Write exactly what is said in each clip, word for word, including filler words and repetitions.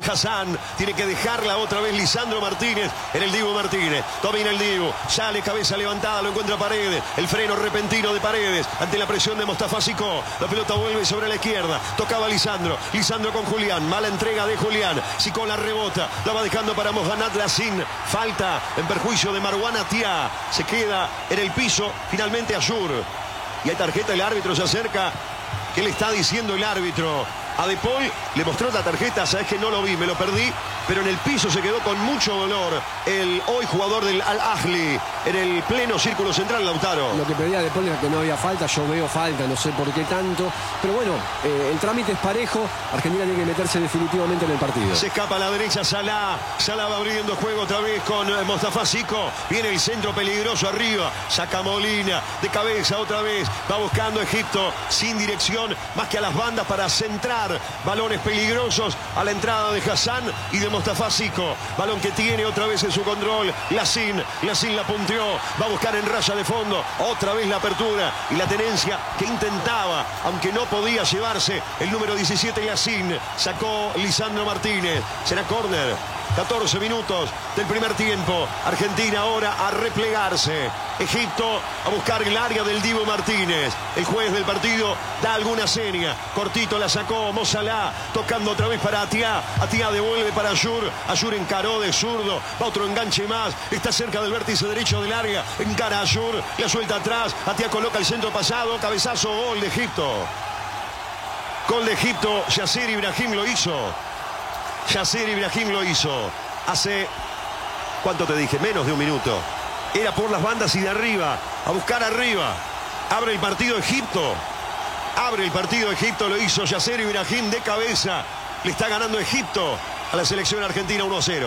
Hassan, tiene que dejarla otra vez Lisandro Martínez en el Dibu Martínez. Domina el Dibu, sale cabeza levantada, lo encuentra Paredes. El freno repentino de Paredes ante la presión de Mostafa Siko. La pelota vuelve sobre la izquierda. Tocaba Lisandro. Lisandro con Julián. Mala entrega de Julián. Siko la rebota. La va dejando para Mohamed Lassin. Falta en perjuicio de Marwan Atia. Se queda en el piso finalmente Ayur. Y hay tarjeta, el árbitro se acerca. ¿Qué le está diciendo el árbitro? A De Paul le mostró la tarjeta, sabes que no lo vi, me lo perdí, pero en el piso se quedó con mucho dolor el hoy jugador del Al-Ahly en el pleno círculo central, Lautaro. Lo que pedía De Paul era que no había falta, yo veo falta, no sé por qué tanto, pero bueno, eh, el trámite es parejo, Argentina tiene que meterse definitivamente en el partido. Se escapa a la derecha Salah, Salah va abriendo juego otra vez con Mostafa Siko, viene el centro peligroso arriba, saca Molina, de cabeza otra vez, va buscando Egipto, sin dirección, más que a las bandas para centrar. Balones peligrosos a la entrada de Hassan y de Mostafa Siko. Balón que tiene otra vez en su control Lassin. Lassin la punteó. Va a buscar en raya de fondo. Otra vez la apertura y la tenencia que intentaba, aunque no podía llevarse el número diecisiete Lassin. Sacó Lisandro Martínez. Será córner. catorce minutos del primer tiempo. Argentina ahora a replegarse. Egipto a buscar el área del Dibu Martínez. El juez del partido da alguna seña. Cortito la sacó Mo Salah. Tocando otra vez para Atia. Atia devuelve para Ayur. Ayur encaró de zurdo. Va otro enganche más. Está cerca del vértice derecho del área. Encara a Ayur. La suelta atrás. Atia coloca el centro pasado. Cabezazo. Gol de Egipto. Gol de Egipto. Yasser Ibrahim lo hizo. Yasser Ibrahim lo hizo hace, ¿cuánto te dije? Menos de un minuto. Era por las bandas y de arriba, a buscar arriba. Abre el partido Egipto. Abre el partido Egipto, lo hizo Yasser Ibrahim de cabeza. Le está ganando Egipto a la selección argentina uno a cero.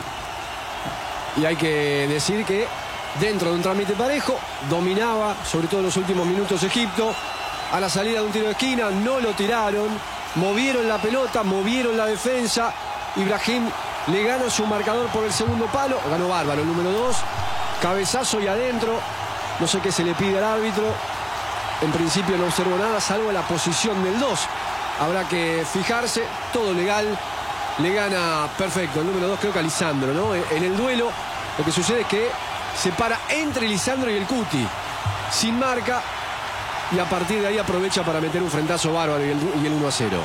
Y hay que decir que dentro de un trámite parejo, dominaba, sobre todo en los últimos minutos, Egipto. A la salida de un tiro de esquina, no lo tiraron. Movieron la pelota, movieron la defensa. Ibrahim le gana su marcador por el segundo palo. Ganó bárbaro el número dos. Cabezazo y adentro. No sé qué se le pide al árbitro. En principio no observo nada, salvo la posición del dos. Habrá que fijarse. Todo legal. Le gana perfecto el número dos, creo que a Lisandro, ¿no? En el duelo lo que sucede es que se para entre Lisandro y el Cuti. Sin marca. Y a partir de ahí aprovecha para meter un frentazo bárbaro y el, y el uno a cero.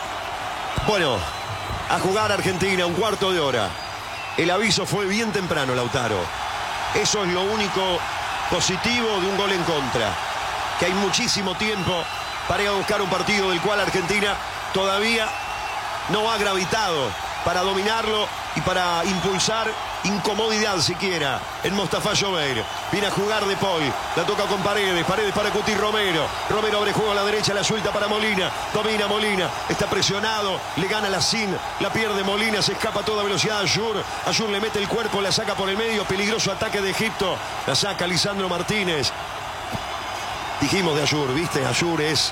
Bueno, a jugar Argentina, un cuarto de hora. El aviso fue bien temprano, Lautaro. Eso es lo único positivo de un gol en contra. Que hay muchísimo tiempo para ir a buscar un partido del cual Argentina todavía no ha gravitado para dominarlo y para impulsar incomodidad siquiera en Mostafa Jobeir. Viene a jugar De Paul, la toca con Paredes, Paredes para Cuti Romero. Romero abre juego a la derecha, la suelta para Molina. Domina Molina, está presionado, le gana Lassin, la pierde Molina, se escapa a toda velocidad a Ayur. Ayur le mete el cuerpo, la saca por el medio, peligroso ataque de Egipto. La saca Lisandro Martínez. Dijimos de Ayur, ¿viste? Ayur es...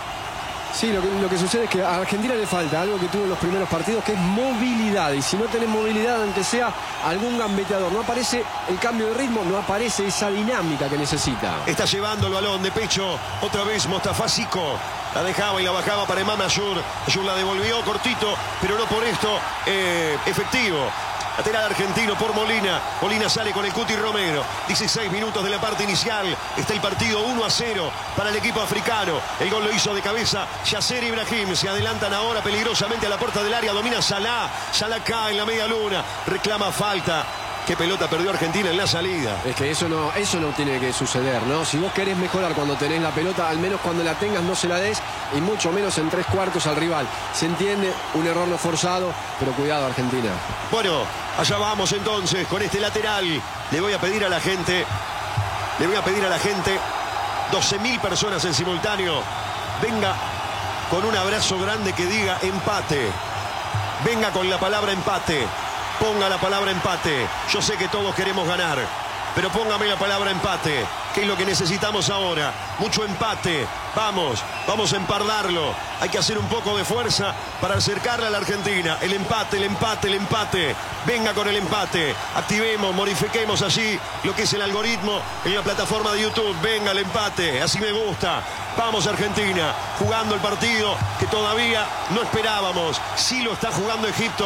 Sí, lo que, lo que sucede es que a Argentina le falta algo que tuvo en los primeros partidos, que es movilidad. Y si no tenés movilidad, aunque sea algún gambeteador, no aparece el cambio de ritmo, no aparece esa dinámica que necesita. Está llevando el balón de pecho otra vez Mostafa Siko. La dejaba y la bajaba para Imam Ayur. Ayur la devolvió cortito, pero no por esto eh, efectivo. Lateral argentino por Molina. Molina sale con el Cuti Romero. dieciséis minutos de la parte inicial. Está el partido uno a cero para el equipo africano. El gol lo hizo de cabeza Yasser Ibrahim. Se adelantan ahora peligrosamente a la puerta del área. Domina Salah. Salah cae en la media luna. Reclama falta. Qué pelota perdió Argentina en la salida. Es que eso no, eso no tiene que suceder, ¿no? Si vos querés mejorar cuando tenés la pelota, al menos cuando la tengas no se la des, y mucho menos en tres cuartos al rival. Se entiende, un error no forzado, pero cuidado Argentina. Bueno, allá vamos entonces con este lateral. Le voy a pedir a la gente, le voy a pedir a la gente, doce mil personas en simultáneo. Venga con un abrazo grande que diga empate. Venga con la palabra empate. Ponga la palabra empate. Yo sé que todos queremos ganar, pero póngame la palabra empate, que es lo que necesitamos ahora. Mucho empate. Vamos, vamos a empardarlo. Hay que hacer un poco de fuerza para acercarle a la Argentina. El empate, el empate, el empate. Venga con el empate. Activemos, modifiquemos allí lo que es el algoritmo en la plataforma de YouTube. Venga el empate, así me gusta. Vamos Argentina, jugando el partido que todavía no esperábamos. Sí lo está jugando Egipto.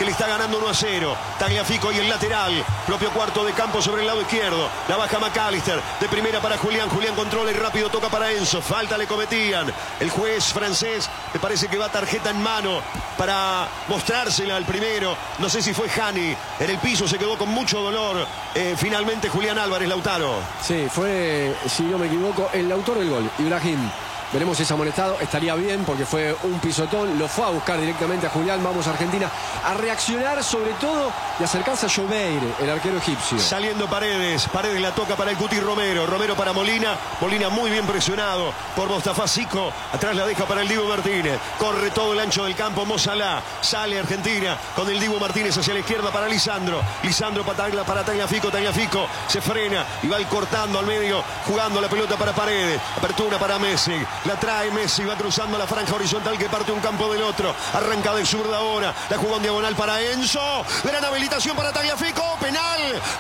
que le está ganando uno a cero. Tagliafico y el lateral, propio cuarto de campo sobre el lado izquierdo. La baja McAllister, de primera para Julián. Julián controla y rápido toca para Enzo. Falta le cometían. El juez francés me parece que va tarjeta en mano para mostrársela al primero. No sé si fue Hani. En el piso se quedó con mucho dolor. Eh, finalmente Julián Álvarez, Lautaro. Sí, fue, si no me equivoco, el autor del gol, Ibrahim. Veremos si es amonestado, estaría bien porque fue un pisotón, lo fue a buscar directamente a Julián. Vamos a Argentina a reaccionar sobre todo y acercarse a Joveir, el arquero egipcio. Saliendo Paredes, Paredes la toca para el Cuti Romero, Romero para Molina, Molina muy bien presionado por Mostafa Zico, atrás la deja para el Dibu Martínez, corre todo el ancho del campo Mo Salah, sale Argentina con el Dibu Martínez hacia la izquierda para Lisandro, Lisandro para, para Tagliafico, Tagliafico se frena y va cortando al medio, jugando la pelota para Paredes, apertura para Messi. La trae Messi, va cruzando la franja horizontal que parte un campo del otro. Arranca de zurda ahora. La jugó en diagonal para Enzo. Gran habilitación para Tagliafico. Penal,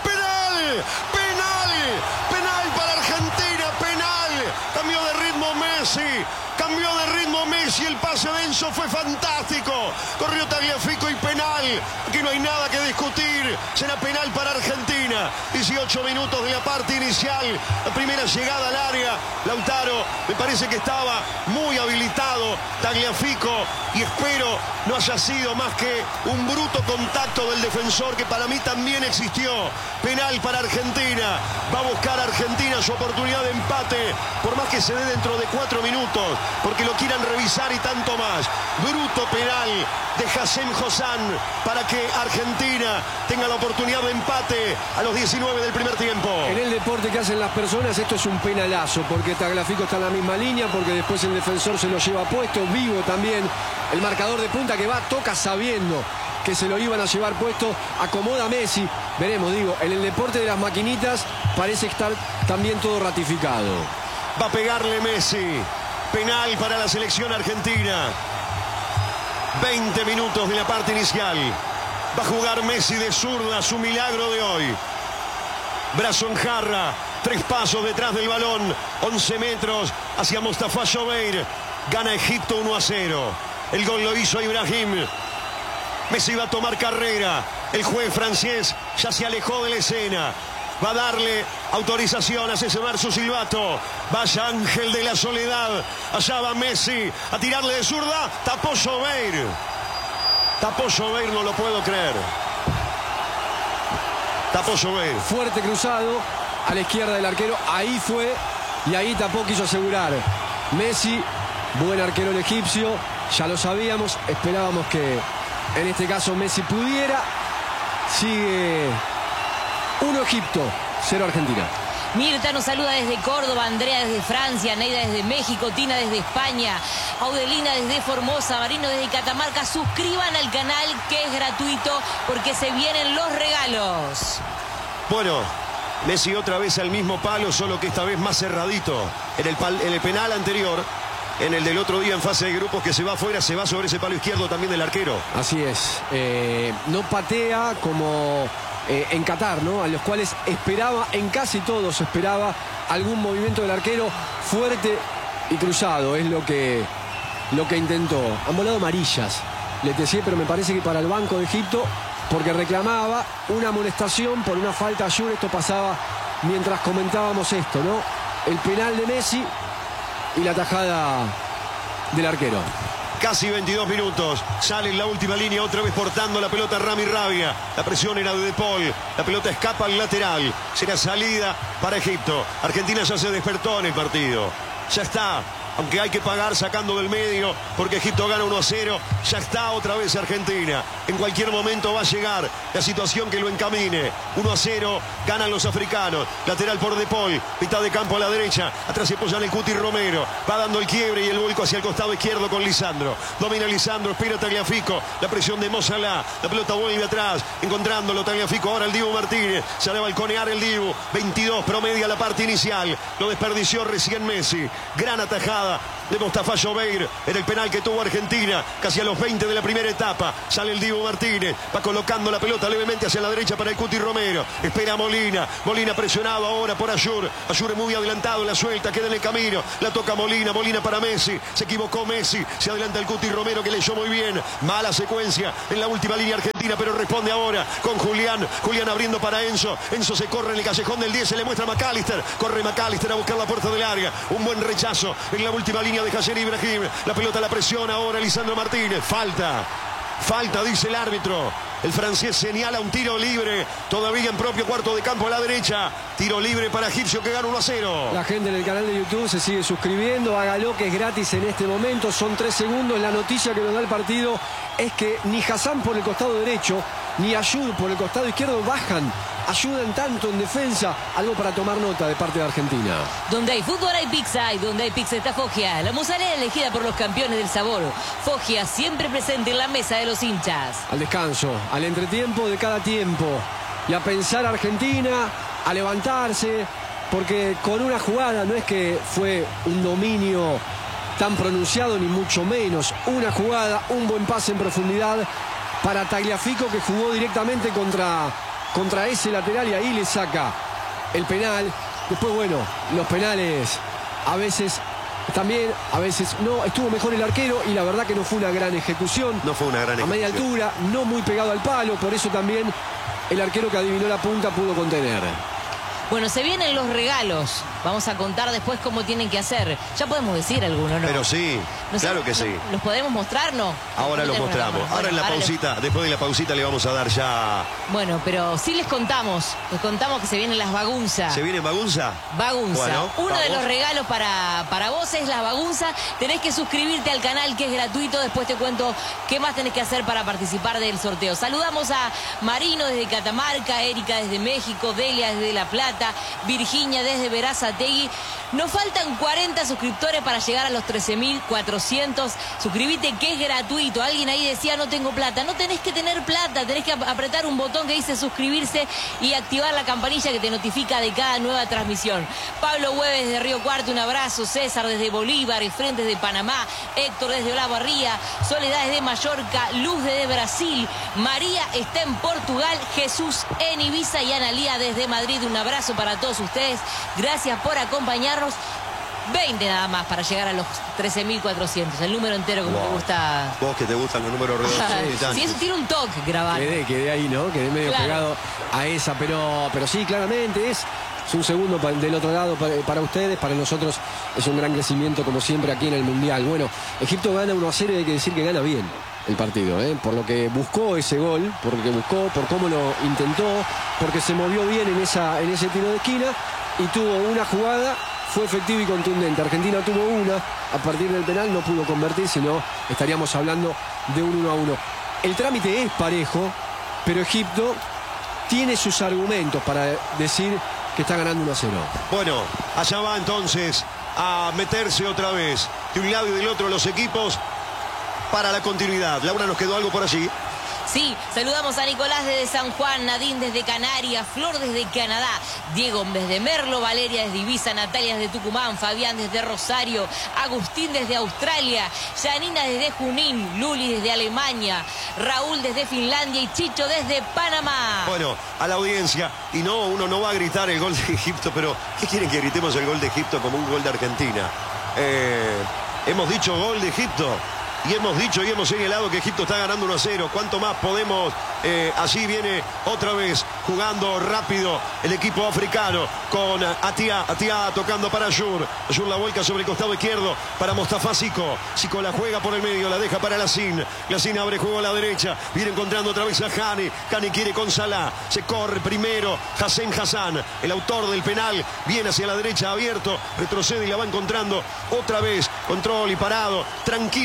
penal, penal, penal para Argentina, penal. Cambió de ritmo Messi. Cambió de ritmo Messi. El pase de Enzo fue fantástico. Corrió Tagliafico y penal. Aquí no hay nada que discutir. Será penal para Argentina. dieciocho minutos de la parte inicial. La primera llegada al área. Lautaro, me parece que estaba muy habilitado Tagliafico. Y espero no haya sido más que un bruto contacto del defensor que para mí también existió. Penal para Argentina. Va a buscar a Argentina su oportunidad de empate. Por más que se dé dentro de cuatro minutos. Porque lo quieran revisar y tanto más. Bruto penal de Hassem Hossam para que Argentina tenga la oportunidad de empate a los diecinueve del primer tiempo. En el deporte que hacen las personas esto es un penalazo porque Tagliafico está en la misma línea, porque después el defensor se lo lleva puesto, Vivo también, el marcador de punta que va, toca sabiendo que se lo iban a llevar puesto, acomoda Messi, veremos, digo, en el deporte de las maquinitas parece estar también todo ratificado. Va a pegarle Messi. Penal para la selección argentina. veinte minutos de la parte inicial. Va a jugar Messi de zurda, su milagro de hoy. Brazo en jarra. Tres pasos detrás del balón. once metros hacia Mostafa Joveir. Gana Egipto uno a cero. El gol lo hizo Ibrahim. Messi va a tomar carrera. El juez francés ya se alejó de la escena. Va a darle autorización, hace sonar su silbato. Vaya Ángel de la Soledad. Allá va Messi a tirarle de zurda. Tapó Joveir. Tapó Joveir, no lo puedo creer. Tapó Joveir. Fuerte cruzado a la izquierda del arquero. Ahí fue y ahí tapó, quiso asegurar. Messi, buen arquero el egipcio. Ya lo sabíamos. Esperábamos que en este caso Messi pudiera. Sigue uno Egipto, cero Argentina. Mirta nos saluda desde Córdoba, Andrea desde Francia, Neida desde México, Tina desde España, Audelina desde Formosa, Marino desde Catamarca. Suscriban al canal que es gratuito porque se vienen los regalos. Bueno, Messi otra vez al mismo palo, solo que esta vez más cerradito. En el, pal, en el penal anterior, en el del otro día en fase de grupos que se va afuera, se va sobre ese palo izquierdo también del arquero. Así es, eh, no patea como... Eh, en Qatar, ¿no? A los cuales esperaba, en casi todos esperaba algún movimiento del arquero fuerte y cruzado, es lo que, lo que intentó. Han volado amarillas, le decía, pero me parece que para el banco de Egipto, porque reclamaba una amonestación por una falta a Jun. Esto pasaba mientras comentábamos esto, ¿no? El penal de Messi y la tajada del arquero. Casi veintidós minutos. Sale en la última línea otra vez portando la pelota Rami Rabia. La presión era de De Paul. La pelota escapa al lateral. Será salida para Egipto. Argentina ya se despertó en el partido. Ya está. Aunque hay que pagar sacando del medio porque Egipto gana uno a cero. Ya está otra vez Argentina. En cualquier momento va a llegar la situación que lo encamine. uno a cero. Ganan los africanos. Lateral por De Paul. Mitad de campo a la derecha. Atrás se apoya en el Cuti Romero. Va dando el quiebre y el vuelco hacia el costado izquierdo con Lisandro. Domina Lisandro. Espera Tagliafico. La presión de Mo Salah. La pelota vuelve atrás. Encontrándolo Tagliafico. Ahora el Dibu Martínez. Se va a balconear el Dibu. veintidós promedia la parte inicial. Lo desperdició recién Messi. Gran atajada de Mostafa Jobeir en el penal que tuvo Argentina, casi a los veinte de la primera etapa. Sale el Dibu Martínez, va colocando la pelota levemente hacia la derecha para el Cuti Romero. Espera a Molina, Molina presionado ahora por Ayur. Ayur muy adelantado, la suelta, queda en el camino, la toca Molina, Molina para Messi. Se equivocó Messi, se adelanta el Cuti Romero que leyó muy bien. Mala secuencia en la última línea argentina, pero responde ahora con Julián. Julián abriendo para Enzo. Enzo se corre en el callejón del diez, se le muestra a McAllister. Corre McAllister a buscar la puerta del área. Un buen rechazo en la última línea de Hassan Ibrahim. La pelota la presiona ahora Lisandro Martínez. Falta. Falta, dice el árbitro. El francés señala un tiro libre. Todavía en propio cuarto de campo a la derecha. Tiro libre para Egipcio que gana uno a cero. La gente en el canal de YouTube se sigue suscribiendo. Hágalo, que es gratis en este momento. Son tres segundos. La noticia que nos da el partido es que ni Hassan por el costado derecho, ni Ayur por el costado izquierdo bajan. Ayudan tanto en defensa. Algo para tomar nota de parte de Argentina. Donde hay fútbol hay pizza, y donde hay pizza está Foggia, la mozzarella elegida por los campeones del sabor. Foggia, siempre presente en la mesa de los hinchas. Al descanso, al entretiempo de cada tiempo. Y a pensar Argentina, a levantarse, porque con una jugada no es que fue un dominio tan pronunciado, ni mucho menos. Una jugada, un buen pase en profundidad para Tagliafico, que jugó directamente contra... contra ese lateral y ahí le saca el penal. Después, bueno, los penales a veces también, a veces no. Estuvo mejor el arquero y la verdad que no fue una gran ejecución. No fue una gran ejecución. A media altura, no muy pegado al palo, por eso también el arquero que adivinó la punta pudo contener. Bueno, se vienen los regalos. Vamos a contar después cómo tienen que hacer. Ya podemos decir alguno, ¿no? Pero sí, no sé, claro que sí. ¿Los podemos mostrar, no? Ahora los mostramos. Bueno, ahora en la pausita, les... después de la pausita le vamos a dar ya... Bueno, pero sí les contamos. Les contamos que se vienen las bagunzas. ¿Se viene bagunza? Bagunza. Bueno, Uno vamos. de los regalos para, para vos es la bagunza. Tenés que suscribirte al canal, que es gratuito. Después te cuento qué más tenés que hacer para participar del sorteo. Saludamos a Marino desde Catamarca, Erika desde México, Delia desde La Plata, Virginia desde Verazategui. Nos faltan cuarenta suscriptores para llegar a los trece mil cuatrocientos. Suscribite, que es gratuito. Alguien ahí decía no tengo plata. No tenés que tener plata, tenés que apretar un botón que dice suscribirse y activar la campanilla que te notifica de cada nueva transmisión. Pablo Hueves desde Río Cuarto, un abrazo. César desde Bolívar, Efren desde Panamá, Héctor desde Olavarría, Soledad desde Mallorca, Luz desde Brasil, María está en Portugal, Jesús en Ibiza y Analía desde Madrid. Un abrazo para todos ustedes. Gracias por acompañarnos. veinte nada más para llegar a los trece mil cuatrocientos. El número entero, como wow. te gusta. Vos que te gustan los números redondos. Sí, eso tiene un toque grabar. Quedé, quedé ahí, ¿no? Quedé medio claro. pegado a esa, pero, pero sí, claramente es, es un segundo para, del otro lado para, para ustedes. Para nosotros es un gran crecimiento, como siempre, aquí en el Mundial. Bueno, Egipto gana uno a cero y hay que decir que gana bien el partido, ¿eh? Por lo que buscó ese gol, por lo que buscó, por cómo lo intentó, porque se movió bien en, esa, en ese tiro de esquina y tuvo una jugada. Fue efectivo y contundente. Argentina tuvo una, a partir del penal no pudo convertir, sino estaríamos hablando de un uno a uno. El trámite es parejo, pero Egipto tiene sus argumentos para decir que está ganando uno a cero. Bueno, allá va entonces a meterse otra vez de un lado y del otro los equipos para la continuidad. Laura, ¿nos quedó algo por allí? Sí, saludamos a Nicolás desde San Juan, Nadine desde Canarias, Flor desde Canadá, Diego desde Merlo, Valeria desde Ibiza, Natalia desde Tucumán, Fabián desde Rosario, Agustín desde Australia, Janina desde Junín, Luli desde Alemania, Raúl desde Finlandia y Chicho desde Panamá. Bueno, a la audiencia, y no, uno no va a gritar el gol de Egipto, pero ¿qué quieren que gritemos el gol de Egipto como un gol de Argentina? Eh, hemos dicho gol de Egipto. Y hemos dicho y hemos señalado que Egipto está ganando uno a cero. ¿Cuánto más podemos? Eh, así viene otra vez jugando rápido el equipo africano con Atia. Atia tocando para Ayur. Ayur la vuelca sobre el costado izquierdo para Mostafa Zico. Zico la juega por el medio, la deja para Lacín. Lacín abre juego a la derecha. Viene encontrando otra vez a Hani. Hani quiere con Salah. Se corre primero Hassan Hassan, el autor del penal. Viene hacia la derecha abierto. Retrocede y la va encontrando otra vez. Control y parado. Tranquilo y cómodo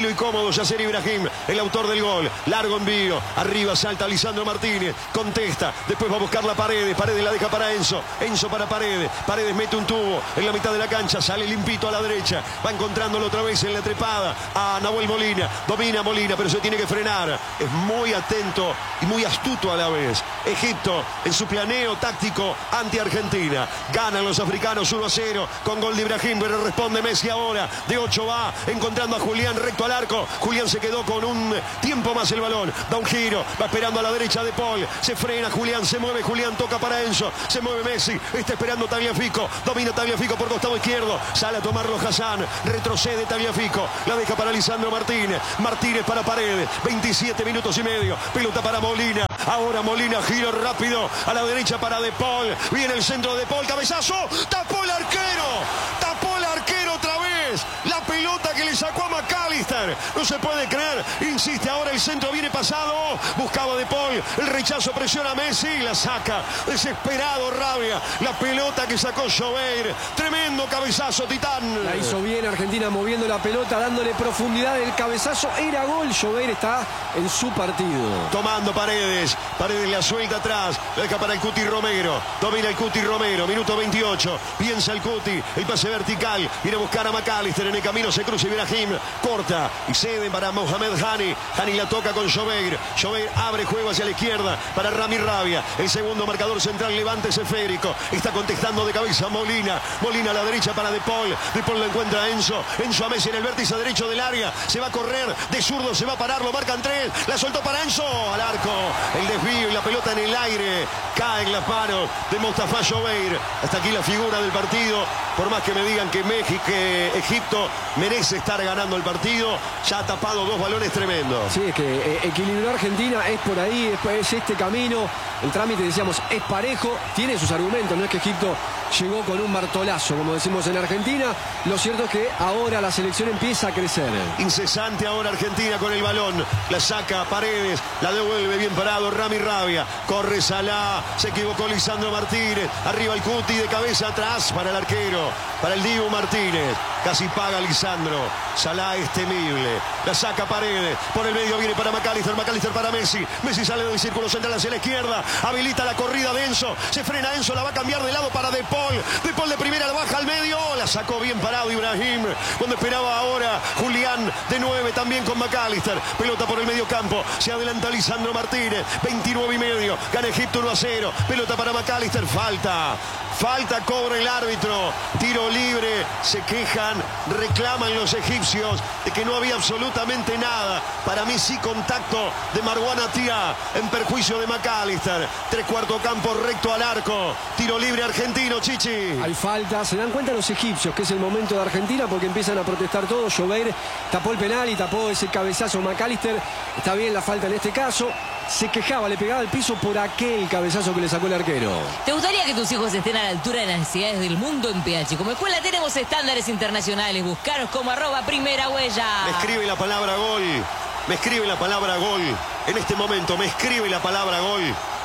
todo. Yasser Ibrahim, el autor del gol. Largo envío. Arriba salta Lisandro Martínez. Contesta. Después va a buscar la Paredes. Paredes la deja para Enzo. Enzo para Paredes. Paredes mete un tubo en la mitad de la cancha. Sale limpito a la derecha. Va encontrándolo otra vez en la trepada a Nahuel Molina. Domina Molina, pero se tiene que frenar. Es muy atento y muy astuto a la vez. Egipto en su planeo táctico ante Argentina. Ganan los africanos uno a cero con gol de Ibrahim, pero responde Messi ahora. De ocho va encontrando a Julián recto al arco. Julián se quedó con un tiempo más el balón. Da un giro, va esperando a la derecha de Paul. Se frena Julián, se mueve Julián, toca para Enzo. Se mueve Messi, está esperando Tagliafico. Domina Tagliafico por costado izquierdo. Sale a tomarlo Hassan. Retrocede Tagliafico. La deja para Lisandro Martínez. Martínez para Paredes. veintisiete minutos y medio. Pelota para Molina. Ahora Molina, giro rápido a la derecha para De Paul. Viene el centro de De Paul, cabezazo. Tapó el arquero. Tapó el arquero otra vez. La pelota que le sacó a McAllister. No se puede creer. Insiste ahora el centro, viene pasado. Buscaba De Paul. El rechazo, presiona a Messi. La saca. Desesperado Rabia. La pelota que sacó Joveir. Tremendo cabezazo, Titán. La hizo bien Argentina moviendo la pelota, dándole profundidad. El cabezazo era gol. Joveir está en su partido. Tomando Paredes. Paredes la suelta atrás. La deja para el Cuti Romero. Domina el Cuti Romero. Minuto veintiocho. Piensa el Cuti. El pase vertical. Viene a buscar a McAllister. En el camino se cruza Ibrahim. Corta. Y cede para Mohamed Hani. Hani la toca con Joveir. Joveir abre juego hacia la izquierda para Rami Rabia. El segundo marcador central. Levante ese esférico. Está contestando de cabeza Molina. Molina a la derecha para De Paul. De Paul lo encuentra a Enzo. Enzo a Messi en el vértice derecho del área. Se va a correr. De zurdo se va a parar. Lo marcan tres. La soltó para Enzo. Al arco. El desvío y la pelota en el aire. Cae en las manos de Mostafa Joveir. Hasta aquí la figura del partido. Por más que me digan que México, que Egipto merece estar ganando el partido, ya ha tapado dos balones tremendos. Sí, es que eh, equilibró Argentina, es por ahí, es, es este camino. El trámite, decíamos, es parejo, tiene sus argumentos, no es que Egipto llegó con un martolazo, como decimos en Argentina. Lo cierto es que ahora la selección empieza a crecer. Incesante ahora Argentina con el balón. La saca Paredes, la devuelve bien parado Rami Rabia. Corre Salah, se equivocó Lisandro Martínez. Arriba el Cuti, de cabeza atrás para el arquero, para el Dibu Martínez. Casi paga Lisandro. Salah es temible. La saca Paredes. Por el medio viene para McAllister. McAllister para Messi. Messi sale del círculo central hacia la izquierda. Habilita la corrida de Enzo. Se frena Enzo. La va a cambiar de lado para De Paul. De Paul de primera la baja al medio. La sacó bien parado Ibrahim. Cuando esperaba ahora Julián de nueve también con McAllister. Pelota por el medio campo. Se adelanta Lisandro Martínez. veintinueve y medio. Gana Egipto uno a cero. Pelota para McAllister. Falta. Falta, cobra el árbitro. Tiro libre. Se quejan, reclaman los egipcios de que no había absolutamente nada. Para mí sí contacto de Marwan Atia en perjuicio de McAllister. Tres cuarto campo recto al arco. Tiro libre argentino, Chichi. Hay falta. Se dan cuenta los egipcios que es el momento de Argentina porque empiezan a protestar todos. Joveir tapó el penal y tapó ese cabezazo McAllister. Está bien la falta en este caso. Se quejaba, le pegaba al piso por aquel cabezazo que le sacó el arquero. ¿Te gustaría que tus hijos estén a la altura de las necesidades del mundo en P H? Como escuela tenemos estándares internacionales. Buscaros como arroba primera huella. Me escribe la palabra gol. Me escribe la palabra gol. En este momento me escribe la palabra gol.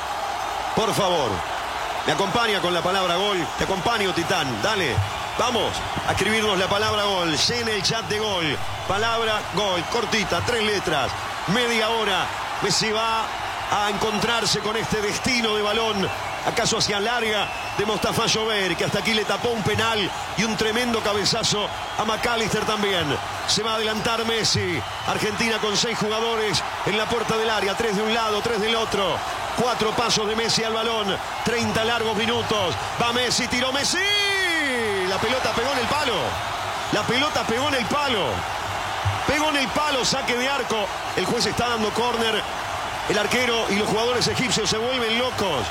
Por favor, me acompaña con la palabra gol. Te acompaño, Titán. Dale. Vamos a escribirnos la palabra gol. Llena el chat de gol. Palabra gol. Cortita, tres letras. Media hora. Messi va a encontrarse con este destino de balón, acaso hacia larga, de Mostafa Joveir, que hasta aquí le tapó un penal y un tremendo cabezazo a McAllister también. Se va a adelantar Messi. Argentina con seis jugadores en la puerta del área, tres de un lado, tres del otro. Cuatro pasos de Messi al balón, treinta largos minutos. Va Messi, tiró Messi. La pelota pegó en el palo. La pelota pegó en el palo. Pegó en el palo, saque de arco. El juez está dando córner. El arquero y los jugadores egipcios se vuelven locos.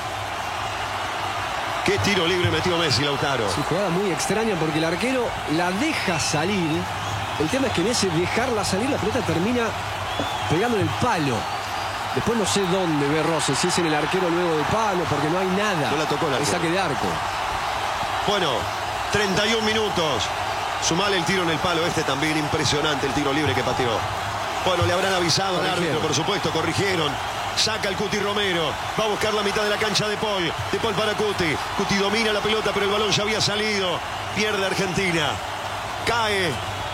Qué tiro libre metió Messi, Lautaro. Sí, jugada muy extraña porque el arquero la deja salir. El tema es que en ese dejarla salir la pelota termina pegando en el palo. Después no sé dónde ve Rose, si es en el arquero luego del palo, porque no hay nada. No la tocó el arquero. El saque de arco. Bueno, treinta y un minutos. Sumale el tiro en el palo, este también impresionante el tiro libre que pateó. Bueno, le habrán avisado al árbitro, por supuesto, corrigieron. Saca el Cuti Romero, va a buscar la mitad de la cancha de Paul. De Paul para Cuti. Cuti domina la pelota, pero el balón ya había salido. Pierde Argentina. Cae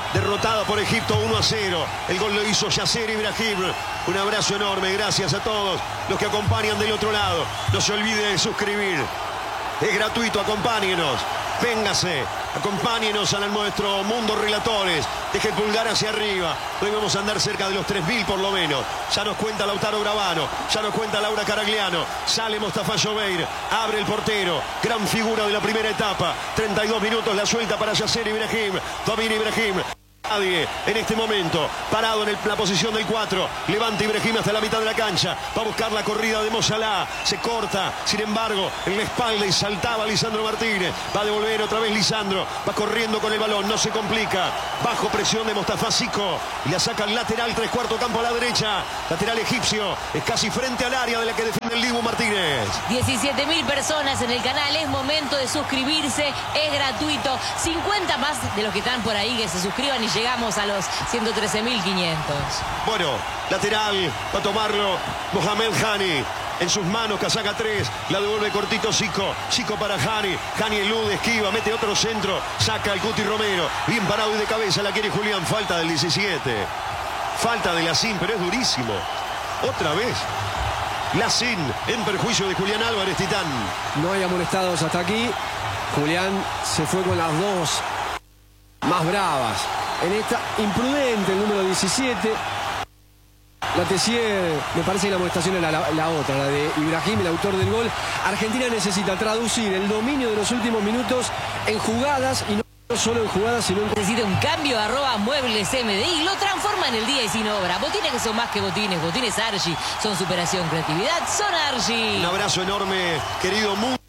derrotada por Egipto uno a cero. El gol lo hizo Yasser Ibrahim. Un abrazo enorme, gracias a todos los que acompañan del otro lado. No se olvide de suscribir. Es gratuito, acompáñenos. Véngase, acompáñenos a nuestro mundo relatores. Deje el pulgar hacia arriba. Hoy vamos a andar cerca de los tres mil por lo menos. Ya nos cuenta Lautaro Gravano, ya nos cuenta Laura Caragliano. Sale Mostafa Jobeir, abre el portero. Gran figura de la primera etapa. treinta y dos minutos la suelta para Yasser Ibrahim. Domina Ibrahim. Nadie en este momento parado en el, la posición del cuatro. Levanta Ibrahim hasta la mitad de la cancha. Va a buscar la corrida de Mo Salah. Se corta, sin embargo, en la espalda y saltaba Lisandro Martínez. Va a devolver otra vez Lisandro. Va corriendo con el balón, no se complica. Bajo presión de Mostafa Siko. Y la saca al lateral, tres cuartos campo a la derecha. Lateral egipcio. Es casi frente al área de la que defiende el Dibu Martínez. diecisiete mil personas en el canal. Es momento de suscribirse. Es gratuito. cincuenta más de los que están por ahí que se suscriban y llegamos a los ciento trece mil quinientos. Bueno, lateral va a tomarlo Mohamed Hani. En sus manos, casaca tres, la devuelve cortito Siko. Siko para Hani. Hani elude, esquiva, mete otro centro. Saca el Cuti Romero. Bien parado y de cabeza la quiere Julián. Falta del diecisiete. Falta de Lacín, pero es durísimo. Otra vez. Lacín en perjuicio de Julián Álvarez, Titán. No hay amonestados hasta aquí. Julián se fue con las dos más bravas. En esta imprudente, el número diecisiete. La Tessier, me parece que la amonestación era la, la otra, la de Ibrahim, el autor del gol. Argentina necesita traducir el dominio de los últimos minutos en jugadas, y no solo en jugadas, sino en... Necesita un cambio, arroba muebles M D I, lo transforma en el día y sin obra. Botines que son más que botines, botines Argy, son superación, creatividad, son Argy. Un abrazo enorme, querido mundo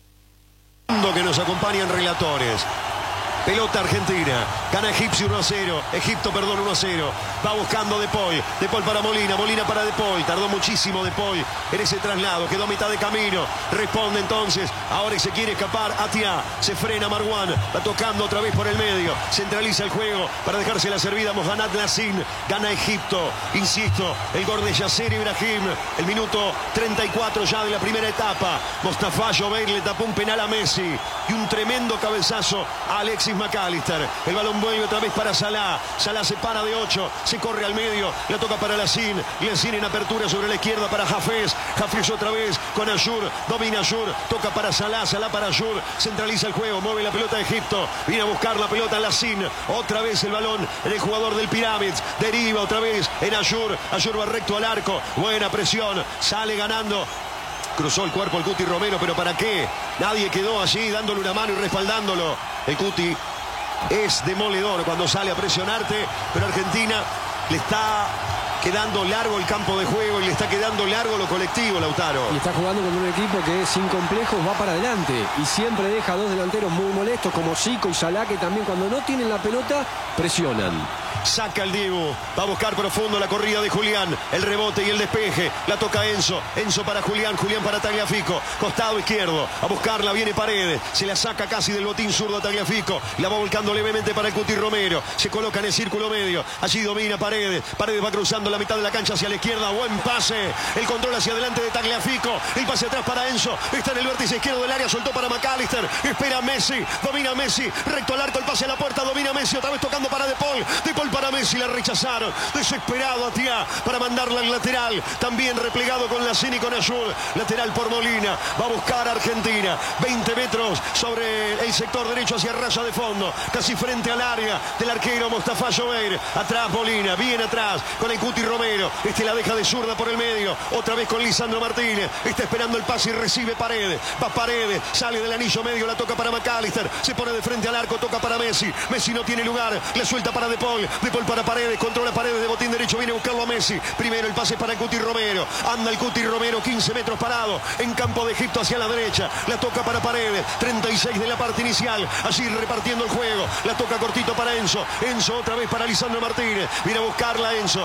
que nos acompañan relatores. Pelota argentina, gana Egipcio uno a cero, Egipto, perdón, uno a cero. Va buscando De Paul, De Paul para Molina, Molina para De Paul. Tardó muchísimo De Paul en ese traslado, quedó a mitad de camino. Responde entonces, ahora se quiere escapar Atia, se frena Marwan, va tocando otra vez por el medio. Centraliza el juego para dejarse la servida a Mohamed Lacín. Gana Egipto, insisto, el gol de Yasser Ibrahim. El minuto treinta y cuatro ya de la primera etapa. Mostafa Jobeir le tapó un penal a Messi y un tremendo cabezazo a Alexis McAllister. El balón vuelve otra vez para Salah. Salah se para de ocho, se corre al medio, la toca para Lacín. Lacín en apertura sobre la izquierda para Hafez. Hafez otra vez con Ayur, domina Ayur, toca para Salah, Salah para Ayur. Centraliza el juego, mueve la pelota de Egipto. Viene a buscar la pelota Lacín. Otra vez el balón en el jugador del Pyramids. Deriva otra vez en Ayur. Ayur va recto al arco. Buena presión. Sale ganando. Cruzó el cuerpo el Cuti Romero, pero ¿para qué? Nadie quedó allí dándole una mano y respaldándolo. El Cuti es demoledor cuando sale a presionarte, pero Argentina le está quedando largo el campo de juego y le está quedando largo lo colectivo, Lautaro. Y está jugando con un equipo que sin complejos va para adelante y siempre deja dos delanteros muy molestos como Siko y Salah, que también cuando no tienen la pelota presionan. Saca el Dibu, va a buscar profundo la corrida de Julián, el rebote y el despeje, la toca Enzo, Enzo para Julián, Julián para Tagliafico, costado izquierdo, a buscarla viene Paredes, se la saca casi del botín zurdo a Tagliafico, la va volcando levemente para el Cuti Romero, se coloca en el círculo medio, allí domina Paredes, Paredes va cruzando la mitad de la cancha hacia la izquierda, buen pase, el control hacia adelante de Tagliafico, el pase atrás para Enzo, está en el vértice izquierdo del área, soltó para McAllister, espera Messi, domina Messi, recto al arco, el pase a la puerta, domina Messi, otra vez tocando para De Paul, De Paul para Messi, la rechazaron, desesperado Atia para mandarla al lateral, también replegado con Lacín y con Ayur, lateral por Molina, va a buscar a Argentina, veinte metros sobre el sector derecho hacia raya de fondo, casi frente al área del arquero Mostafa Jobeir, atrás Molina, bien atrás con el Cuti Romero, este la deja de zurda por el medio, otra vez con Lisandro Martínez, está esperando el pase y recibe Paredes, va Paredes, sale del anillo medio, la toca para McAllister, se pone de frente al arco, toca para Messi, Messi no tiene lugar, le suelta para De Paul, De Paul para Paredes, controla Paredes de botín derecho, viene a buscarlo a Messi, primero el pase para el Cuti Romero, anda el Cuti Romero, quince metros parado, en campo de Egipto hacia la derecha, la toca para Paredes, treinta y seis de la parte inicial, allí repartiendo el juego, la toca cortito para Enzo, Enzo otra vez para Lisandro Martínez, viene a buscarla Enzo, se la saca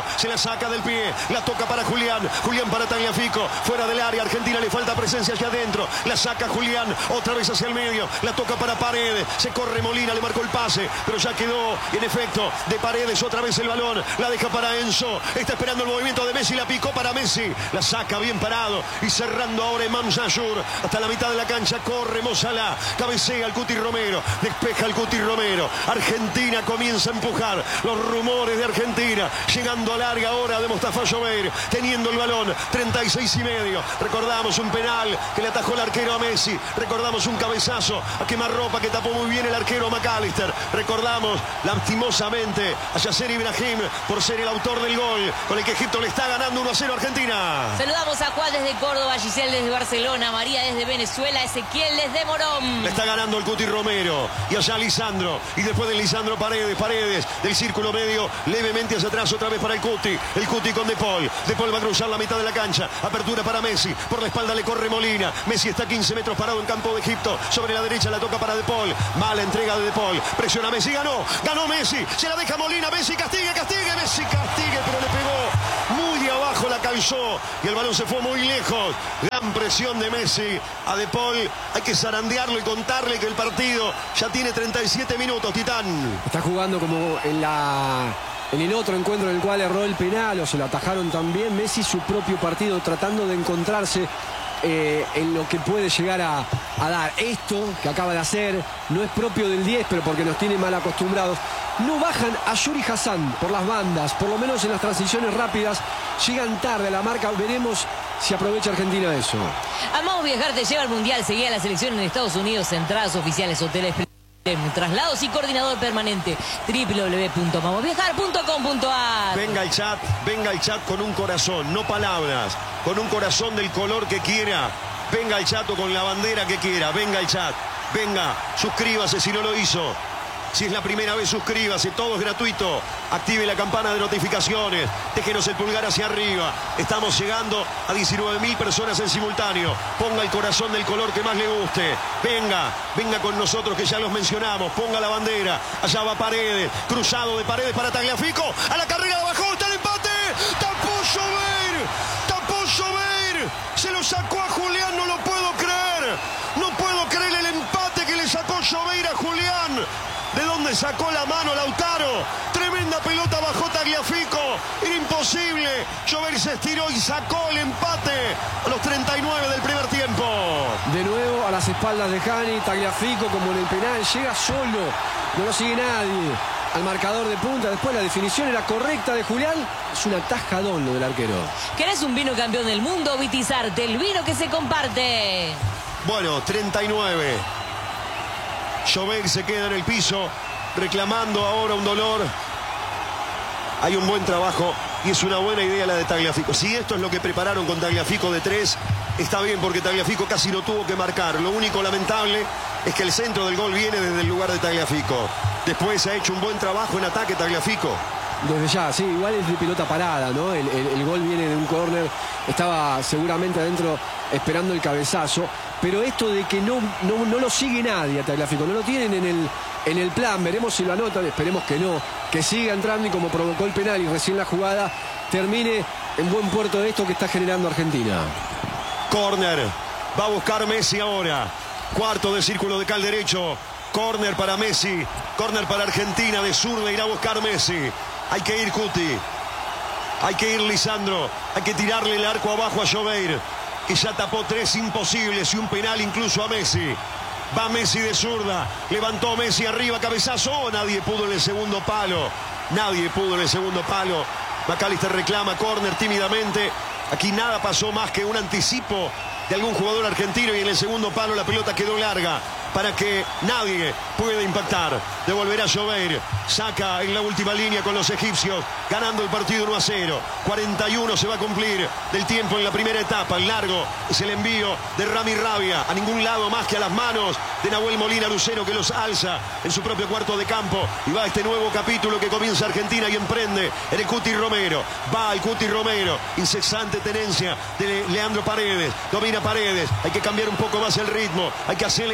saca del pie, la toca para Julián, Julián para Tagliafico, fuera del área, Argentina le falta presencia hacia adentro, la saca Julián, otra vez hacia el medio, la toca para Paredes, se corre Molina, le marcó el pase, pero ya quedó en efecto de Paredes, otra vez el balón, la deja para Enzo, está esperando el movimiento de Messi, la picó para Messi, la saca bien parado y cerrando ahora Imam Sayur, hasta la mitad de la cancha, corre Mo Salah, cabecea el Cuti Romero, despeja el Cuti Romero, Argentina comienza a empujar, los rumores de Argentina, llegando a larga hora de Mostafa Shobeir, teniendo el balón, treinta y seis y medio, recordamos un penal que le atajó el arquero a Messi, recordamos un cabezazo a quemarropa que tapó muy bien el arquero McAllister, recordamos lastimosamente a Yasser Ibrahim por ser el autor del gol, con el que Egipto le está ganando uno a cero a Argentina. Saludamos a Juan desde Córdoba, Giselle desde Barcelona, María desde Venezuela, Ezequiel desde Morón. Le está ganando el Cuti Romero, y allá Lisandro, y después de Lisandro Paredes, Paredes del círculo medio, levemente hacia atrás otra vez para el Cuti, el Cuti con De Paul, De Paul va a cruzar la mitad de la cancha, apertura para Messi, por la espalda le corre Molina, Messi está a quince metros parado en campo de Egipto, sobre la derecha la toca para De Paul, mala entrega de De Paul, presiona Messi, ganó, ganó Messi, se la deja Molina, Messi castigue, castigue, Messi castigue, pero le pegó muy de abajo, la calzó y el balón se fue muy lejos, gran presión de Messi a De Paul, hay que zarandearlo y contarle que el partido ya tiene treinta y siete minutos, Titán. Está jugando como en la... En el otro encuentro en el cual erró el penal o se lo atajaron también, Messi su propio partido tratando de encontrarse eh, en lo que puede llegar a, a dar. Esto que acaba de hacer no es propio del diez, pero porque nos tiene mal acostumbrados. No bajan a Yuri Hassan por las bandas, por lo menos en las transiciones rápidas. Llegan tarde a la marca, veremos si aprovecha Argentina eso. Amamos Viajar te lleva al Mundial, seguía la selección en Estados Unidos, entradas oficiales, hoteles, traslados y coordinador permanente. doble u doble u doble u punto amamos viajar punto com punto a r. Venga el chat, venga el chat con un corazón, no palabras, con un corazón del color que quiera. Venga el chat o con la bandera que quiera, venga el chat, venga, suscríbase si no lo hizo. Si es la primera vez, suscríbase, todo es gratuito. Active la campana de notificaciones, déjenos el pulgar hacia arriba. Estamos llegando a diecinueve mil personas en simultáneo. Ponga el corazón del color que más le guste. Venga, venga con nosotros que ya los mencionamos. Ponga la bandera, allá va Paredes, cruzado de Paredes para Tagliafico. A la carrera de abajo, está el empate. Tapó Shobeir, tapó Shobeir. Se lo sacó a Julián, no lo puedo creer. No puedo creer el empate que le sacó Shobeir a Julián. ¿De dónde sacó la mano Lautaro? Tremenda pelota bajó Tagliafico. Era imposible. Shobeir se estiró y sacó el empate a los treinta y nueve del primer tiempo. De nuevo a las espaldas de Hani, Tagliafico como en el penal. Llega solo, no lo sigue nadie al marcador de punta. Después la definición era correcta de Julián. Es un atajadón lo del arquero. ¿Querés un vino campeón del mundo? Vitizarte, el vino que se comparte. Bueno, treinta y nueve. Shobeir se queda en el piso, reclamando ahora un dolor. Hay un buen trabajo y es una buena idea la de Tagliafico. Si esto es lo que prepararon con Tagliafico de tres, está bien porque Tagliafico casi no tuvo que marcar. Lo único lamentable es que el centro del gol viene desde el lugar de Tagliafico. Después ha hecho un buen trabajo en ataque Tagliafico. Desde ya, sí, igual es de pelota parada, ¿no? El, el, el gol viene de un córner, estaba seguramente adentro esperando el cabezazo, pero esto de que no, no, no lo sigue nadie a Tagliafico, no lo tienen en el, en el plan, veremos si lo anotan, esperemos que no, que siga entrando y como provocó el penal y recién la jugada, termine en buen puerto de esto que está generando Argentina. Corner, va a buscar Messi ahora, cuarto de círculo de cal derecho, corner para Messi, corner para Argentina, de zurda irá a buscar Messi. Hay que ir Cuti, hay que ir Lisandro, hay que tirarle el arco abajo a Shobeir, que ya tapó tres imposibles y un penal incluso a Messi. Va Messi de zurda, levantó Messi arriba, cabezazo, oh, nadie pudo en el segundo palo, nadie pudo en el segundo palo. McAllister reclama córner tímidamente, aquí nada pasó más que un anticipo de algún jugador argentino y en el segundo palo la pelota quedó larga para que nadie pueda impactar. Devolverá Shobeir, saca en la última línea con los egipcios, ganando el partido uno a cero. cuarenta y uno se va a cumplir del tiempo en la primera etapa. El largo es el envío de Rami Rabia, a ningún lado más que a las manos de Nahuel Molina Lucero, que los alza en su propio cuarto de campo. Y va este nuevo capítulo que comienza Argentina y emprende en el Cuti Romero. Va el Cuti Romero, incesante tenencia de Leandro Paredes, domina Paredes, hay que cambiar un poco más el ritmo, hay que acelerar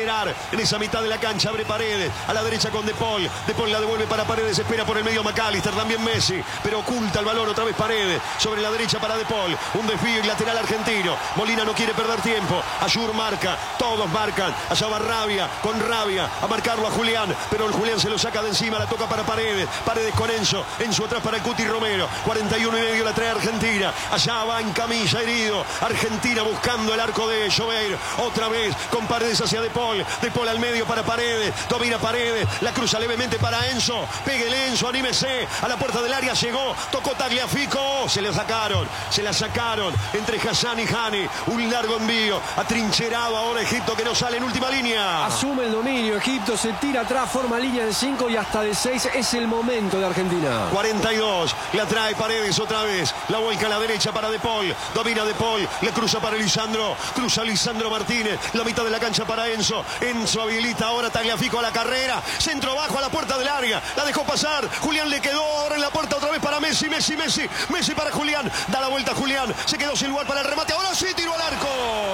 en esa mitad de la cancha, abre Paredes, a la derecha con De Paul, De Paul la devuelve para Paredes, espera por el medio McAllister, también Messi, pero oculta el balón otra vez Paredes, sobre la derecha para De Paul, un desvío y lateral argentino, Molina no quiere perder tiempo, Ayur marca, todos marcan, allá va Rabia, con Rabia, a marcarlo a Julián, pero el Julián se lo saca de encima, la toca para Paredes, Paredes con Enzo, Enzo atrás para el Cuti Romero, cuarenta y uno y medio la trae Argentina, allá va en camilla herido, Argentina buscando el arco de Joveir, otra vez con Paredes hacia De Paul, De Paul al medio para Paredes, domina Paredes, la cruza levemente para Enzo, pegue el Enzo, anímese, a la puerta del área llegó, tocó Tagliafico, se la sacaron, se la sacaron entre Hassan y Hani, un largo envío, atrincherado ahora Egipto que no sale en última línea. Asume el dominio, Egipto se tira atrás, forma línea de cinco y hasta de seis, es el momento de Argentina. cuarenta y dos, la trae Paredes otra vez, la vuelca a la derecha para De Paul, domina De Paul, le cruza para Lisandro, cruza Lisandro Martínez, la mitad de la cancha para Enzo, Enzo habilita ahora Tagliafico a la carrera, centro bajo a la puerta del área, la dejó pasar, Julián le quedó ahora en la puerta otra vez para Messi, Messi, Messi, Messi para Julián, da la vuelta Julián, se quedó sin lugar para el remate, ahora sí tiró al arco,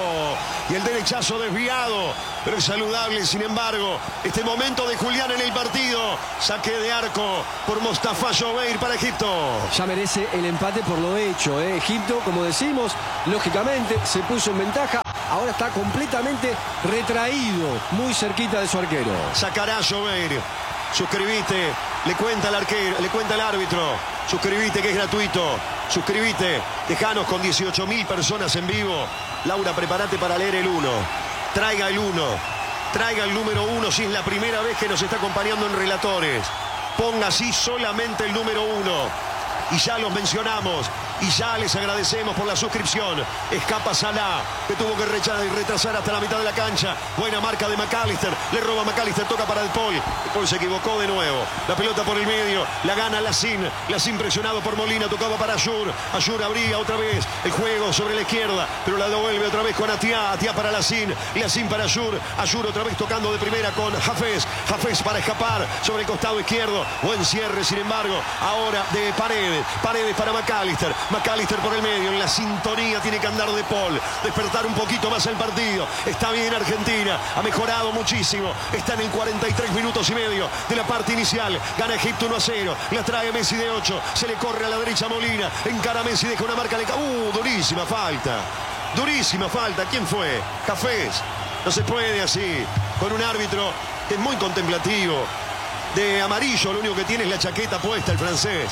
y el derechazo desviado, pero es saludable sin embargo, este momento de Julián en el partido, saque de arco por Mostafa Joveir para Egipto. Ya merece el empate por lo hecho, ¿eh? Egipto, como decimos, lógicamente se puso en ventaja, ahora está completamente retraído, muy cerquita de su arquero. Sacará Joveir, suscribite, le cuenta el arquero, le cuenta el árbitro, suscribite que es gratuito, suscribite, dejanos con dieciocho mil personas en vivo. Laura, prepárate para leer el uno, traiga el uno, traiga el número uno si es la primera vez que nos está acompañando en Relatores. Ponga así solamente el número uno. Y ya los mencionamos. Y ya les agradecemos por la suscripción. Escapa Salah, que tuvo que retrasar hasta la mitad de la cancha. Buena marca de McAllister. Le roba McAllister, toca para De Paul. De Paul se equivocó de nuevo. La pelota por el medio. La gana Lassine. Lassine presionado por Molina. Tocaba para Ayur. Ayur abría otra vez el juego sobre la izquierda. Pero la devuelve otra vez con Atiá. Atiá para Lassine. Lassine para Ayur. Ayur otra vez tocando de primera con Hafez. Hafez para escapar sobre el costado izquierdo. Buen cierre, sin embargo. Ahora de Paredes. Paredes para McAllister. McAllister por el medio, en la sintonía tiene que andar De Paul, despertar un poquito más el partido. Está bien Argentina, ha mejorado muchísimo, está en el cuarenta y tres minutos y medio de la parte inicial, gana Egipto uno a cero, la trae Messi de ocho, se le corre a la derecha Molina, encara Messi, deja una marca, le... uh, durísima falta, durísima falta, ¿quién fue? Hafez, no se puede así, con un árbitro que es muy contemplativo, de amarillo, lo único que tiene es la chaqueta puesta el francés.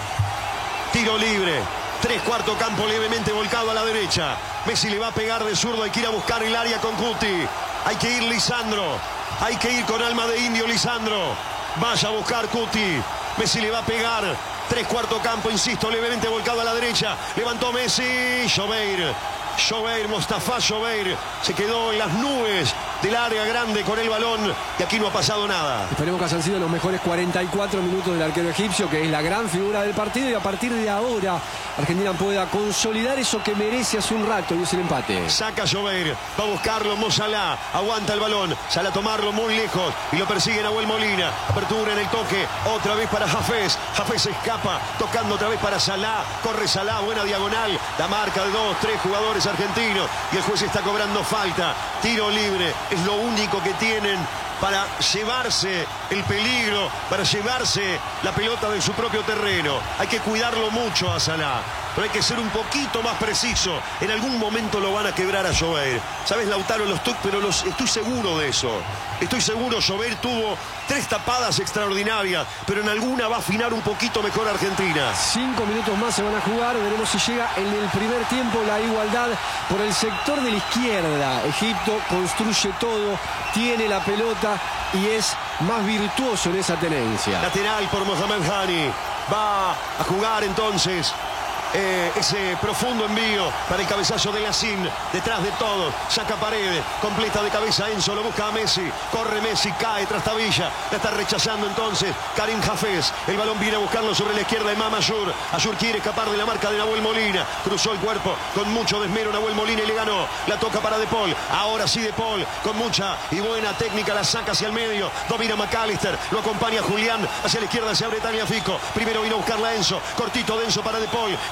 Tiro libre, tres cuarto campo levemente volcado a la derecha. Messi le va a pegar de zurdo, hay que ir a buscar el área con Cuti. Hay que ir Lisandro, hay que ir con alma de indio Lisandro. Vaya a buscar Cuti. Messi le va a pegar, tres cuarto campo, insisto, levemente volcado a la derecha. Levantó Messi, Joveir. Joveir, Mostafa Joveir, se quedó en las nubes del área grande con el balón y aquí no ha pasado nada. Esperemos que hayan sido los mejores cuarenta y cuatro minutos del arquero egipcio, que es la gran figura del partido, y a partir de ahora Argentina pueda consolidar eso que merece hace un rato, y es el empate. Saca Joveir, va a buscarlo Mo Salah, aguanta el balón, sale a tomarlo muy lejos y lo persigue Nahuel Molina. Apertura en el toque, otra vez para Hafez. Hafez escapa, tocando otra vez para Salah, corre Salah, buena diagonal, la marca de dos, tres jugadores argentinos y el juez está cobrando falta. Tiro libre, es lo único que tienen para llevarse el peligro, para llevarse la pelota de su propio terreno. Hay que cuidarlo mucho a Salah, pero hay que ser un poquito más preciso. En algún momento lo van a quebrar a Joveir. ¿Sabes, Lautaro? Lo estoy, pero los, estoy seguro de eso. Estoy seguro, Joveir tuvo tres tapadas extraordinarias, pero en alguna va a afinar un poquito mejor Argentina. Cinco minutos más se van a jugar, veremos si llega en el primer tiempo la igualdad por el sector de la izquierda. Egipto construye todo, tiene la pelota y es más virtuoso en esa tenencia. Lateral por Mohamed Hani, va a jugar entonces Eh, ese profundo envío para el cabezazo de Lassine, detrás de todo, saca Paredes, completa de cabeza Enzo, lo busca a Messi, corre Messi, cae tras Tabilla, la está rechazando entonces Karim Hafez, el balón viene a buscarlo sobre la izquierda, Imam Ayur, Ayur quiere escapar de la marca de Nahuel Molina, cruzó el cuerpo con mucho desmero Nahuel Molina y le ganó, la toca para De Paul, ahora sí De Paul, con mucha y buena técnica la saca hacia el medio, domina McAllister, lo acompaña Julián, hacia la izquierda se abre Tagliafico, primero vino a buscarla Enzo, cortito de Enzo para De Paul,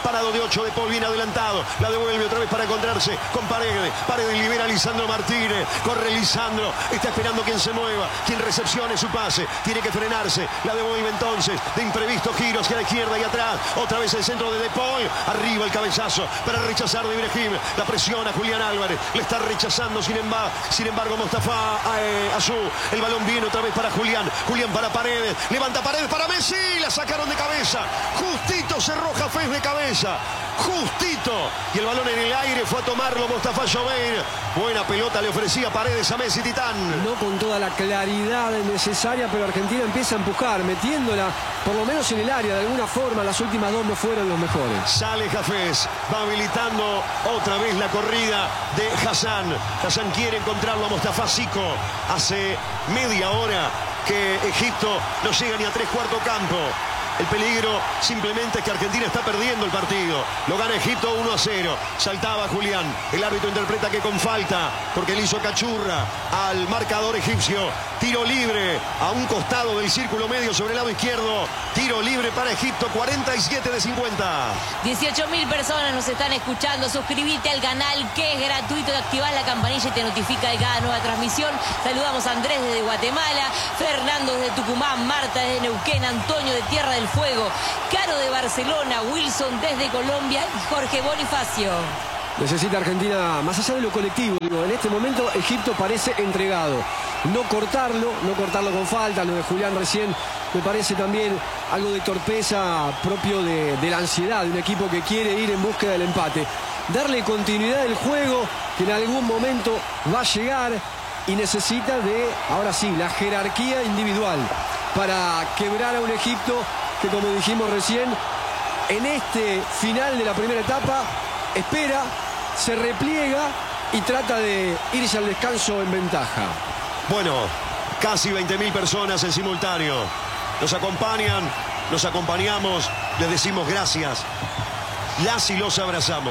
Parado de ocho, De Paul viene adelantado. La devuelve otra vez para encontrarse con Paredes. Paredes libera a Lisandro Martínez. Corre Lisandro. Está esperando quien se mueva, quien recepcione su pase. Tiene que frenarse. La devuelve entonces. De imprevisto giro hacia la izquierda y atrás. Otra vez el centro de De Paul. Arriba el cabezazo para rechazar de Ibrahim. La presiona Julián Álvarez. Le está rechazando sin embargo, sin embargo Mostafa eh, Azú. El balón viene otra vez para Julián. Julián para Paredes. Levanta Paredes para Messi. La sacaron de cabeza. Justito cerró Hafez de cabeza. Justito. Y el balón en el aire fue a tomarlo Mostafa Joveir. Buena pelota le ofrecía Paredes a Messi Titán. No con toda la claridad necesaria, pero Argentina empieza a empujar, metiéndola por lo menos en el área de alguna forma. Las últimas dos no fueron los mejores. Sale Hafez. Va habilitando otra vez la corrida de Hassan. Hassan quiere encontrarlo a Mostafa Zico. Hace media hora que Egipto no llega ni a tres cuartos campo. El peligro simplemente es que Argentina está perdiendo el partido. Lo gana Egipto uno a cero. Saltaba Julián. El árbitro interpreta que con falta, porque le hizo cachurra al marcador egipcio. Tiro libre a un costado del círculo medio sobre el lado izquierdo. Tiro libre para Egipto, cuarenta y siete de cincuenta. dieciocho mil personas nos están escuchando. Suscríbete al canal, que es gratuito. Activás la campanilla y te notifica de cada nueva transmisión. Saludamos a Andrés desde Guatemala, Fernando desde Tucumán, Marta desde Neuquén, Antonio de Tierra del Fuego, Caro de Barcelona, Wilson desde Colombia y Jorge Bonifacio. Necesita Argentina, más allá de lo colectivo, digo, en este momento Egipto parece entregado. No cortarlo, no cortarlo con falta. Lo de Julián recién me parece también algo de torpeza propio de, de la ansiedad de un equipo que quiere ir en búsqueda del empate. Darle continuidad al juego, que en algún momento va a llegar, y necesita de, ahora sí, la jerarquía individual para quebrar a un Egipto que, como dijimos recién, en este final de la primera etapa espera, se repliega y trata de irse al descanso en ventaja. Bueno, casi veinte mil personas en simultáneo. Nos acompañan, nos acompañamos, les decimos gracias. Las y los abrazamos.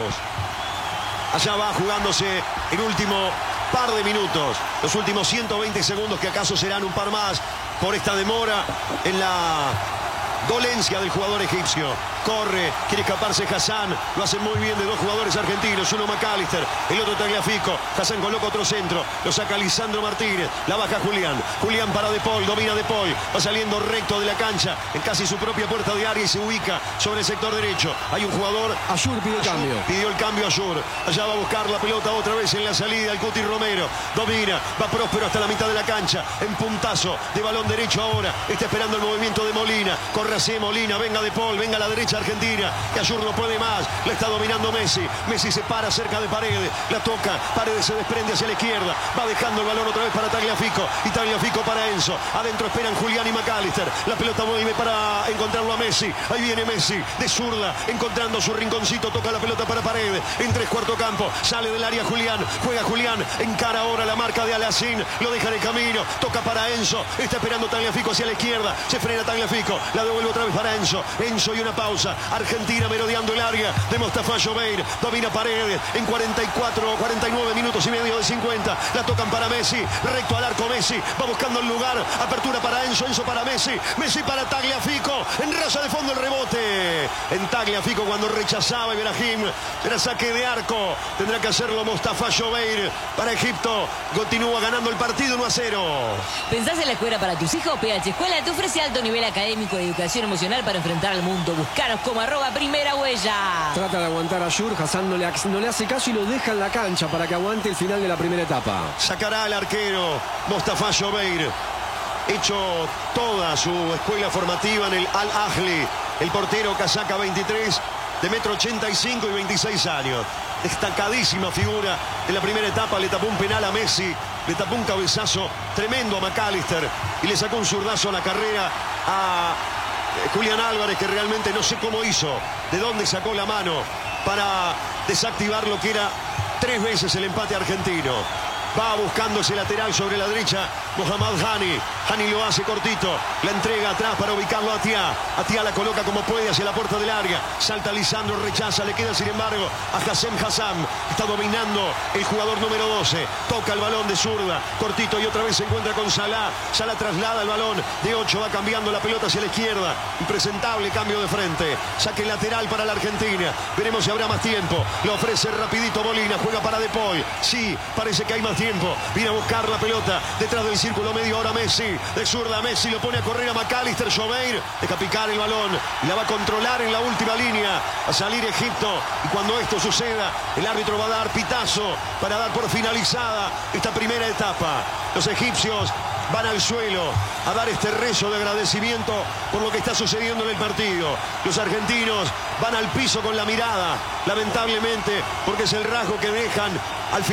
Allá va jugándose el último par de minutos, los últimos ciento veinte segundos, que acaso serán un par más por esta demora en la dolencia del jugador egipcio. Corre, quiere escaparse Hassan. Lo hacen muy bien de dos jugadores argentinos. Uno McAllister, el otro Tagliafico. Hassan coloca otro centro. Lo saca Lisandro Martínez. La baja Julián. Julián para De Paul. Domina De Paul. Va saliendo recto de la cancha en casi su propia puerta de área y se ubica sobre el sector derecho. Hay un jugador. Ayur pidió el cambio. Pidió el cambio a Ayur. Allá va a buscar la pelota otra vez en la salida. El Cuti Romero. Domina. Va Próspero hasta la mitad de la cancha. En puntazo de balón derecho ahora. Está esperando el movimiento de Molina. Corre así Molina. Venga De Paul. Venga a la derecha Argentina, que Ayur no puede más. La está dominando Messi. Messi se para cerca de Paredes. La toca. Paredes se desprende hacia la izquierda. Va dejando el balón otra vez para Tagliafico. Y Tagliafico para Enzo. Adentro esperan Julián y McAllister. La pelota vuelve para encontrarlo a Messi. Ahí viene Messi de zurda, encontrando su rinconcito. Toca la pelota para Paredes. En tres cuarto campo. Sale del área Julián. Juega Julián. Encara ahora la marca de Alacín. Lo deja en el camino. Toca para Enzo. Está esperando Tagliafico hacia la izquierda. Se frena Tagliafico. La devuelve otra vez para Enzo. Enzo y una pausa. Argentina merodeando el área de Mostafa Joveir. Domina Paredes en cuarenta y cuatro, cuarenta y nueve minutos y medio de cincuenta. La tocan para Messi. Recto al arco Messi. Va buscando el lugar. Apertura para Enzo. Enzo para Messi. Messi para Tagliafico. En raya de fondo el rebote. En Tagliafico cuando rechazaba Ibrahim. Era saque de arco. Tendrá que hacerlo Mostafa Joveir para Egipto. Continúa ganando el partido uno a cero. ¿Pensás en la escuela para tus hijos? P H Escuela te ofrece alto nivel académico de educación emocional para enfrentar al mundo. Buscaros como arroba primera huella. Trata de aguantar a Ayur. Hassan no le, no le hace caso y lo deja en la cancha para que aguante el final de la primera etapa. Sacará al arquero Mostafa Joveir. Hecho toda su escuela formativa en el Al Ahly. El portero casaca veintitrés, de metro ochenta y cinco y veintiséis años. Destacadísima figura en la primera etapa. Le tapó un penal a Messi. Le tapó un cabezazo tremendo a McAllister. Y le sacó un zurdazo a la carrera a Julián Álvarez, que realmente no sé cómo hizo, de dónde sacó la mano para desactivar lo que era tres veces el empate argentino. Va buscando ese lateral sobre la derecha Mohamed Hani. Hani lo hace cortito. La entrega atrás para ubicarlo a Atia. Atia la coloca como puede hacia la puerta del área. Salta Lisandro, rechaza. Le queda sin embargo a Hassem Hassam. Está dominando el jugador número doce. Toca el balón de zurda. Cortito y otra vez se encuentra con Salah. Salah traslada el balón de ocho. Va cambiando la pelota hacia la izquierda. Impresentable cambio de frente. Saque lateral para la Argentina. Veremos si habrá más tiempo. Lo ofrece rapidito Molina. Juega para De Paul. Sí, parece que hay más tiempo. Viene a buscar la pelota detrás del círculo medio. Ahora Messi. De zurda Messi lo pone a correr a McAllister. Jobeir deja picar el balón. La va a controlar en la última línea. A salir Egipto. Y cuando esto suceda, el árbitro va a dar pitazo para dar por finalizada esta primera etapa. Los egipcios van al suelo a dar este rezo de agradecimiento por lo que está sucediendo en el partido. Los argentinos van al piso con la mirada, lamentablemente, porque es el rasgo que dejan al final.